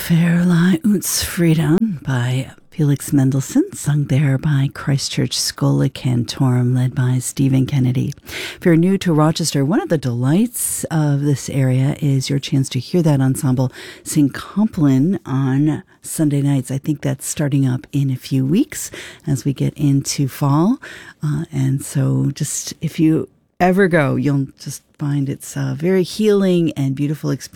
Verleih uns Frieden by Felix Mendelssohn, sung there by Christchurch Schola Cantorum, led by Stephen Kennedy. If you're new to Rochester, one of the delights of this area is your chance to hear that ensemble sing Compline on Sunday nights. I think that's starting up in a few weeks as we get into fall. And so just if you ever go, you'll just find it's a very healing and beautiful experience.